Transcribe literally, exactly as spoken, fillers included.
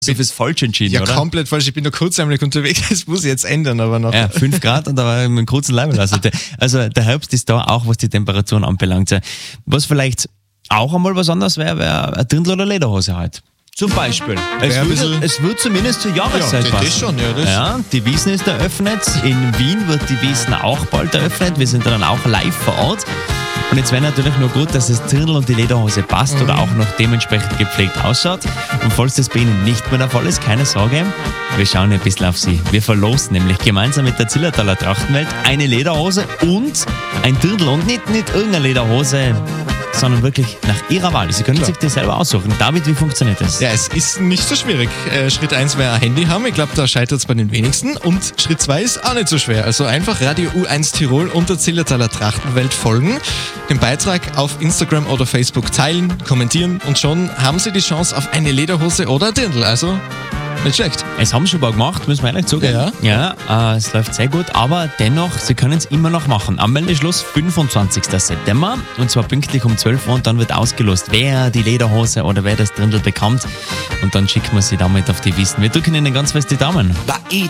so fürs falsch entschieden, Ja, oder? komplett falsch. Ich bin nur kurzärmlich unterwegs, das muss ich jetzt ändern, aber noch. Ja, fünf Grad und da war ich mit einem kurzen Leibel. Also, der, also der Herbst ist da, auch was die Temperaturen anbelangt. Was vielleicht auch einmal was anderes wäre, wäre ein Dirndl oder Lederhose halt. Zum Beispiel. Es Wär ein würde, bisschen- es wird zumindest zur Jahreszeit Ja, das- passen. das schon, ja, das- ja, die Wiesn ist eröffnet. In Wien wird die Wiesn auch bald eröffnet. Wir sind dann auch live vor Ort. Und jetzt wäre natürlich nur gut, dass das Dirndl und die Lederhose passt Mhm. oder auch noch dementsprechend gepflegt ausschaut. Und falls das bei Ihnen nicht mehr der Fall ist, keine Sorge, wir schauen ein bisschen auf Sie. Wir verlosen nämlich gemeinsam mit der Zillertaler Trachtenwelt eine Lederhose und ein Dirndl. Und nicht, nicht irgendeine Lederhose, sondern wirklich nach Ihrer Wahl. Sie können Klar. sich das selber aussuchen. David, wie funktioniert das? Ja, es ist nicht so schwierig. Äh, Schritt eins wäre ein Handy haben. Ich glaube, da scheitert es bei den wenigsten. Und Schritt zwei ist auch nicht so schwer. Also einfach Radio U eins Tirol und der Zillertaler Trachtenwelt folgen, den Beitrag auf Instagram oder Facebook teilen, kommentieren und schon haben Sie die Chance auf eine Lederhose oder ein Dirndl. Also nicht schlecht. Es haben schon ein paar gemacht, müssen wir ehrlich zugeben. Ja. Ja, äh, es läuft sehr gut, aber dennoch, Sie können es immer noch machen. Anmeldeschluss fünfundzwanzigsten September und zwar pünktlich um zwölf Uhr und dann wird ausgelost, wer die Lederhose oder wer das Dirndl bekommt und dann schicken wir Sie damit auf die Wiesn. Wir drücken Ihnen ganz fest die Daumen. Bei